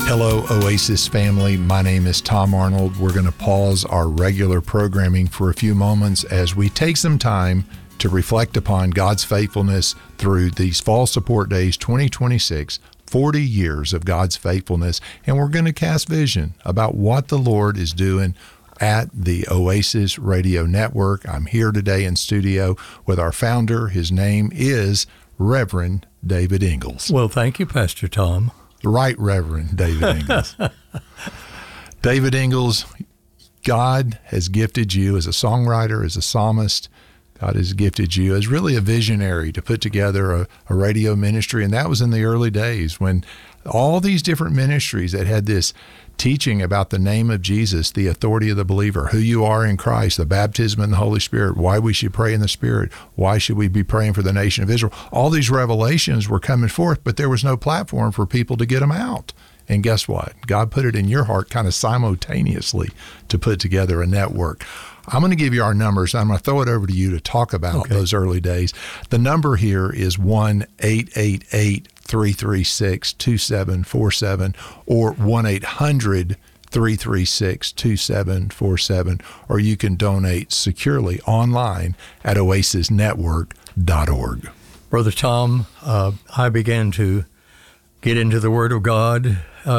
Hello, Oasis family. My name is Tom Arnold. We're going to pause our regular programming for a few moments as we take some time to reflect upon God's faithfulness through these Fall Support Days 2026, 40 years of God's faithfulness. And we're going to cast vision about what the Lord is doing at the Oasis Radio Network. I'm here today in studio with our founder. His name is Reverend David Ingalls. Well, thank you, Pastor Tom. Right, Reverend David Ingalls. David Ingalls, God has gifted you as a songwriter, as a psalmist. God has gifted you as really a visionary to put together a radio ministry. And that was in the early days when all these different ministries that had this teaching about the name of Jesus, the authority of the believer, who you are in Christ, the baptism in the Holy Spirit, why we should pray in the Spirit, why should we be praying for the nation of Israel. All these revelations were coming forth, but there was no platform for people to get them out. And guess what? God put it in your heart kind of simultaneously to put together a network. I'm going to give you our numbers. I'm going to throw it over to you to talk about those early days. The number here is 1-888-336-2747 or 1-800-336-2747, or you can donate securely online at oasisnetwork.org. Brother Tom, I began to get into the Word of God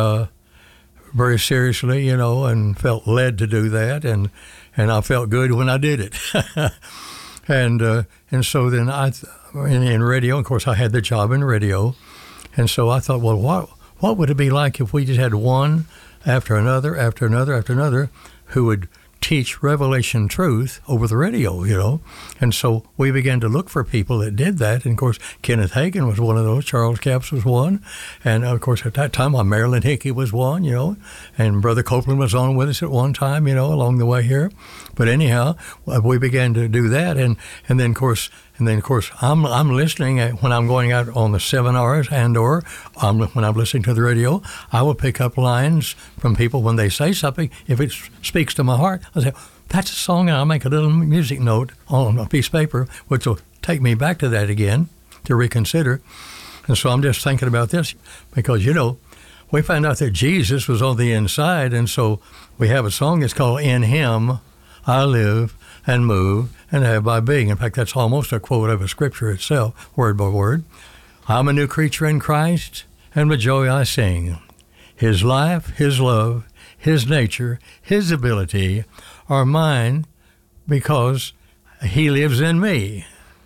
very seriously, and felt led to do that, and I felt good when I did it. and so then in radio, of course, I had the job in radio, and so I thought, well, what would it be like if we just had one after another, after another, after another, who would teach revelation truth over the radio, And so we began to look for people that did that. And, of course, Kenneth Hagin was one of those. Charles Capps was one. And, of course, at that time, Marilyn Hickey was one, And Brother Copeland was on with us at one time, along the way here. But anyhow, we began to do that. And then, of course, I'm listening when I'm going out on the 7 hours or when I'm listening to the radio, I will pick up lines from people when they say something. If it speaks to my heart, I say, that's a song, and I'll make a little music note on a piece of paper, which will take me back to that again to reconsider. And so I'm just thinking about this because, we found out that Jesus was on the inside, and so we have a song that's called In Him I Live and Move and Have My Being. In fact, that's almost a quote of a scripture itself, word by word. I'm a new creature in Christ, and with joy I sing. His life, His love, His nature, His ability are mine because He lives in me.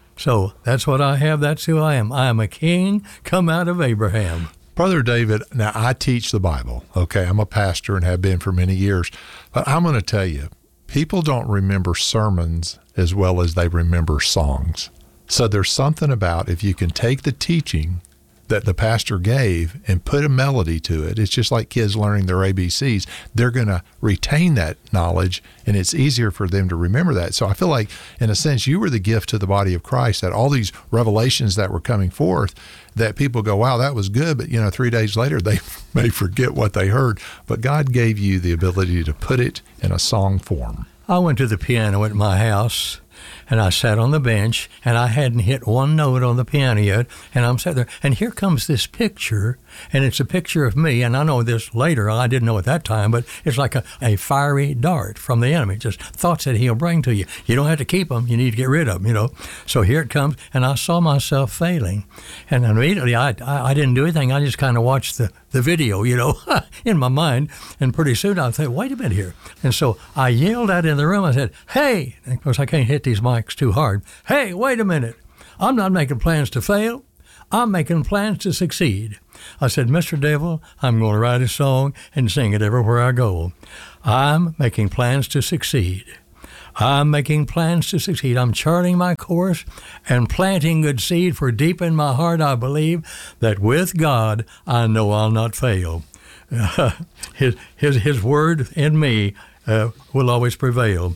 So that's what I have. That's who I am. I am a king come out of Abraham. Brother David, now I teach the Bible. Okay, I'm a pastor and have been for many years. But I'm going to tell you, people don't remember sermons as well as they remember songs. So there's something about if you can take the teaching that the pastor gave and put a melody to it, it's just like kids learning their ABCs. They're going to retain that knowledge, and it's easier for them to remember that. So I feel like, in a sense, you were the gift to the body of Christ, that all these revelations that were coming forth, that people go, wow, that was good, but 3 days later they may forget what they heard. But God gave you the ability to put it in a song form. I went to the piano at my house, and I sat on the bench, and I hadn't hit one note on the piano yet, and I'm sitting there, and here comes this picture, and it's a picture of me, and I know this later, I didn't know at that time, but it's like a fiery dart from the enemy, just thoughts that he'll bring to you. You don't have to keep them, you need to get rid of them, So here it comes, and I saw myself failing, and immediately I didn't do anything, I just kind of watched the video, in my mind, and pretty soon I thought, wait a minute here. And so I yelled out in the room, I said, hey, and of course I can't hit these mics too hard, hey, wait a minute, I'm not making plans to fail, I'm making plans to succeed. I said, Mr. Devil, I'm going to write a song and sing it everywhere I go. I'm making plans to succeed. I'm making plans to succeed. I'm charting my course and planting good seed, for deep in my heart I believe that with God I know I'll not fail. His word in me will always prevail.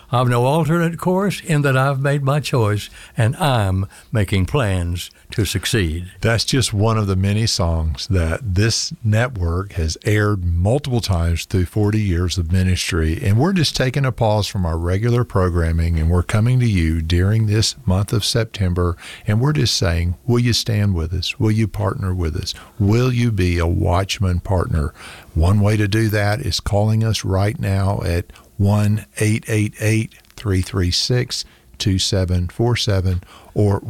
I've no alternate course in that I've made my choice, and I'm making plans to succeed. That's just one of the many songs that this network has aired multiple times through 40 years of ministry. And we're just taking a pause from our regular programming, and we're coming to you during this month of September. And we're just saying, will you stand with us? Will you partner with us? Will you be a Watchman partner? One way to do that is calling us right now at 1-888-336-2747 or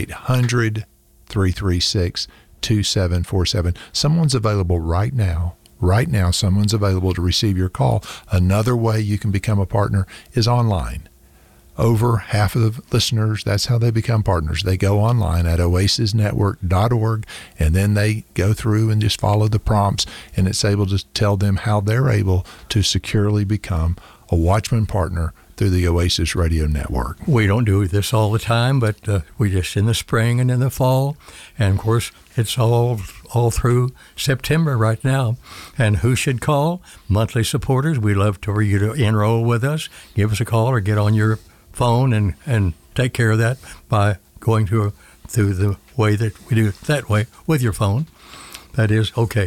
1-800-336-2747. Someone's available right now. Right now, someone's available to receive your call. Another way you can become a partner is online. Over half of the listeners, that's how they become partners. They go online at oasisnetwork.org, and then they go through and just follow the prompts, and it's able to tell them how they're able to securely become a Watchman partner through the Oasis Radio Network. We don't do this all the time, but we just in the spring and in the fall. And, of course, it's all through September right now. And who should call? Monthly supporters. We love for you to enroll with us. Give us a call or get on your phone and take care of that by going through the way that we do it that way with your phone. That is okay.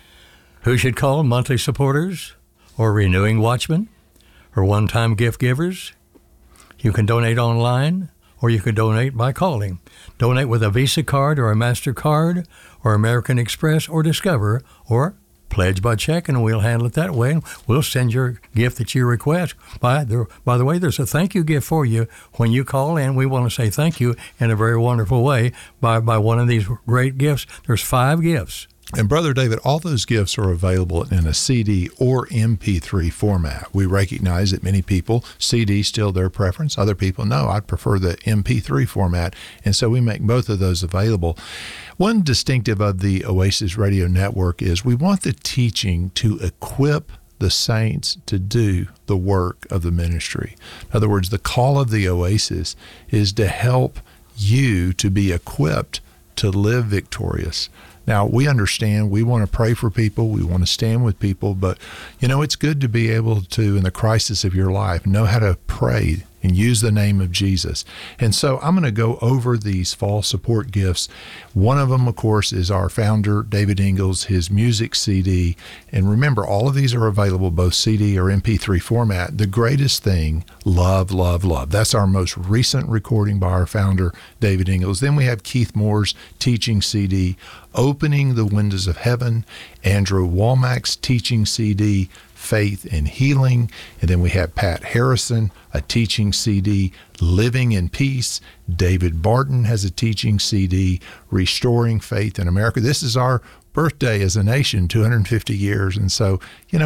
Who should call? Monthly supporters or renewing Watchmen or one-time gift givers. You can donate online or you can donate by calling. Donate with a Visa card or a MasterCard or American Express or Discover, or pledge by check, and we'll handle it that way. And we'll send your gift that you request. By the way, there's a thank you gift for you when you call in. We want to say thank you in a very wonderful way by one of these great gifts. There's 5 gifts. And Brother David, all those gifts are available in a CD or MP3 format. We recognize that many people, CD still their preference. Other people, no, I'd prefer the MP3 format. And so we make both of those available. One distinctive of the Oasis Radio Network is we want the teaching to equip the saints to do the work of the ministry. In other words, the call of the Oasis is to help you to be equipped to live victorious. Now, we understand we want to pray for people, we want to stand with people, but, it's good to be able to, in the crisis of your life, know how to pray and use the name of Jesus. And so I'm going to go over these fall support gifts. One of them, of course, is our founder, David Ingalls, his music CD. And remember, all of these are available, both CD or MP3 format. The greatest thing, Love, Love, Love. That's our most recent recording by our founder, David Ingalls. Then we have Keith Moore's teaching CD, Opening the Windows of Heaven, Andrew Womack's teaching CD, Faith and Healing. And then we have Pat Harrison, a teaching CD, Living in Peace. David Barton has a teaching CD, Restoring Faith in America. This is our birthday as a nation, 250 years. And so,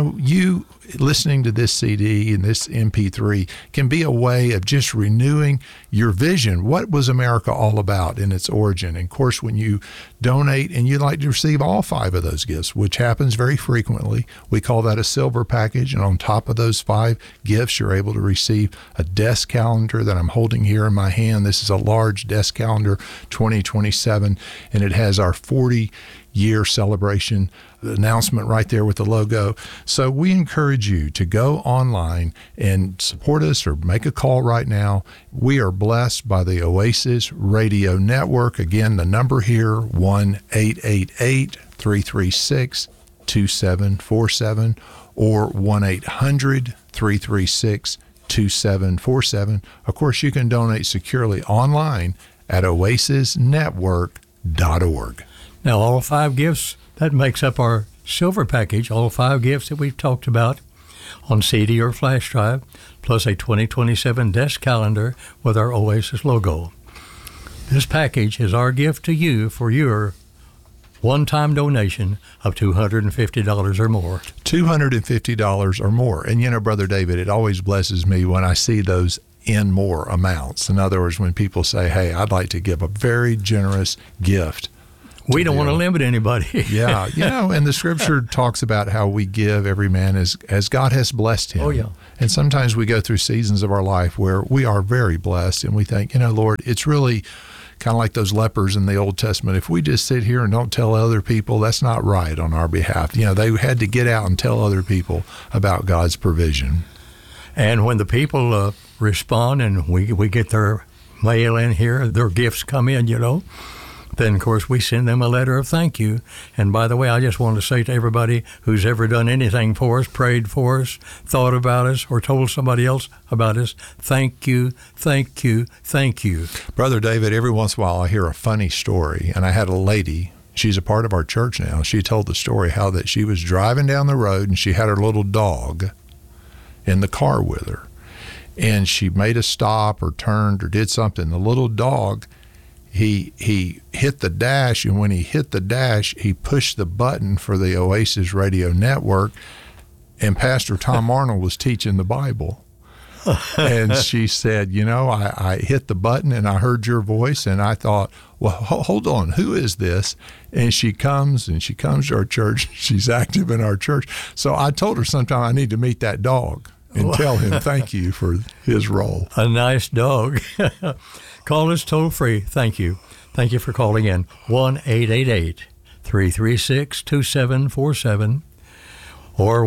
you listening to this CD and this MP3 can be a way of just renewing your vision. What was America all about in its origin? And of course, when you donate and you'd like to receive all 5 of those gifts, which happens very frequently, we call that a silver package. And on top of those 5 gifts, you're able to receive a desk calendar that I'm holding here in my hand. This is a large desk calendar, 2027, and it has our 40-year celebration announcement right there with the logo. So we encourage you to go online and support us or make a call right now. We are blessed by the Oasis Radio Network. Again, the number here, 1-888-336-2747 or 1-800-336-2747. Of course, you can donate securely online at oasisnetwork.org. Now, all 5 gifts, that makes up our silver package, all 5 gifts that we've talked about on CD or flash drive, plus a 2027 desk calendar with our Oasis logo. This package is our gift to you for your one-time donation of $250 or more. $250 or more. And Brother David, it always blesses me when I see those in more amounts. In other words, when people say, hey, I'd like to give a very generous gift. We don't want to limit anybody. Yeah. And the scripture talks about how we give every man as God has blessed him. Oh, yeah. And sometimes we go through seasons of our life where we are very blessed and we think, Lord, it's really kind of like those lepers in the Old Testament. If we just sit here and don't tell other people, that's not right on our behalf. They had to get out and tell other people about God's provision. And when the people respond and we get their mail in here, their gifts come in, then, of course, we send them a letter of thank you. And by the way, I just want to say to everybody who's ever done anything for us, prayed for us, thought about us, or told somebody else about us, thank you, thank you, thank you. Brother David, every once in a while I hear a funny story, and I had a lady, she's a part of our church now, she told the story how that she was driving down the road and she had her little dog in the car with her. And she made a stop or turned or did something. The little dog, he hit the dash, and when he hit the dash, he pushed the button for the Oasis Radio Network, and Pastor Tom Arnold was teaching the Bible. And she said, I hit the button and I heard your voice, and I thought, well, hold on, who is this? And she comes to our church. She's active in our church. So I told her sometime I need to meet that dog and tell him thank you for his role. A nice dog. Call us toll free. Thank you. Thank you for calling in. 1-888-336-2747 or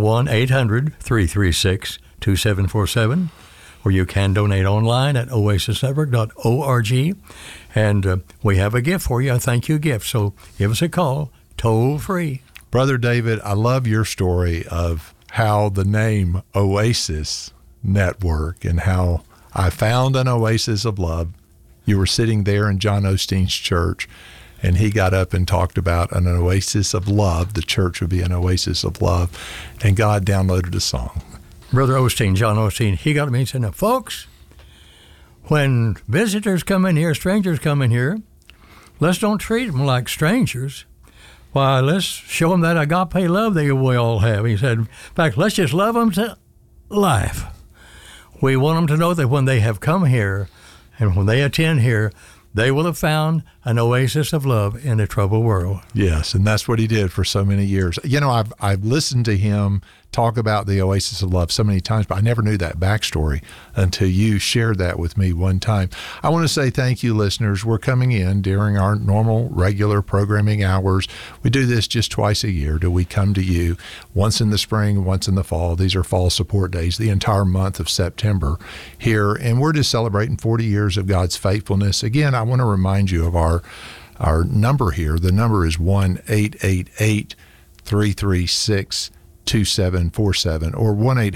1-800-336-2747. Or you can donate online at oasisnetwork.org. And we have a gift for you, a thank you gift. So give us a call, toll free. Brother David, I love your story of how the name Oasis Network and how I found an oasis of love. You were sitting there in John Osteen's church, and he got up and talked about an oasis of love. The church would be an oasis of love, and God downloaded a song. Brother Osteen, John Osteen, he got me and said, now, folks, when visitors come in here, strangers come in here, let's don't treat them like strangers. Why, let's show them that agape love that we all have. He said, in fact, let's just love them to life. We want them to know that when they have come here and when they attend here, they will have found an oasis of love in a troubled world. Yes, and that's what he did for so many years. I've listened to him talk about the oasis of love so many times, but I never knew that backstory until you shared that with me one time. I want to say thank you, listeners. We're coming in during our normal, regular programming hours. We do this just twice a year. We come to you once in the spring, once in the fall. These are fall support days, the entire month of September here, and we're just celebrating 40 years of God's faithfulness. Again, I want to remind you of our number here. The number is 1-888-336-2747 or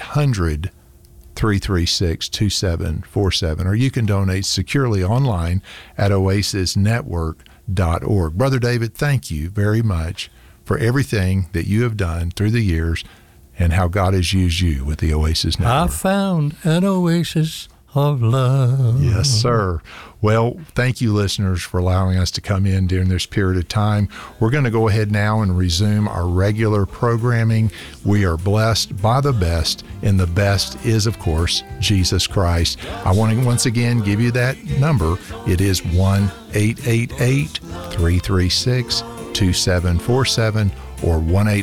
1-800-336-2747, or you can donate securely online at oasisnetwork.org. Brother David, thank you very much for everything that you have done through the years and how God has used you with the Oasis Network. I found an oasis of love. Yes, sir. Well, thank you, listeners, for allowing us to come in during this period of time. We're going to go ahead now and resume our regular programming. We are blessed by the best, and the best is, of course, Jesus Christ. I want to once again give you that number. It is 1-888-336-2747 or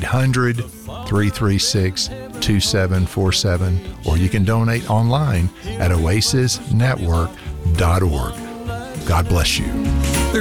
1-800-336-2747, or you can donate online at oasisnetwork.org. God bless you.